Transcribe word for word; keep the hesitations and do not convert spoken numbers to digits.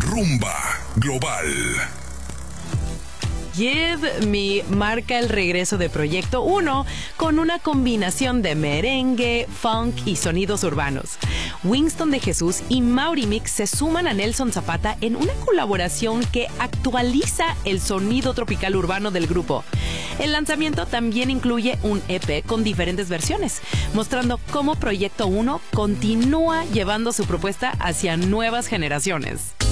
Rumba Global. Give Me marca el regreso de Proyecto uno con una combinación de merengue, funk y sonidos urbanos. Winston de Jesús y Mauri Mix se suman a Nelson Zapata en una colaboración que actualiza el sonido tropical urbano del grupo. El lanzamiento también incluye un E P con diferentes versiones, mostrando cómo Proyecto uno continúa llevando su propuesta hacia nuevas generaciones.